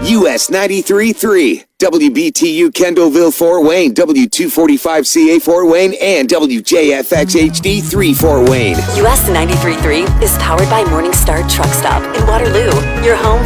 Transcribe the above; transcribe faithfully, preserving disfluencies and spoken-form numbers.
U S ninety-three point three, W B T U Kendallville, Fort Wayne, W two forty-five C A Fort Wayne, and W J F X H D three Fort Wayne. U S ninety-three point three is powered by Morningstar Truck Stop in Waterloo, your home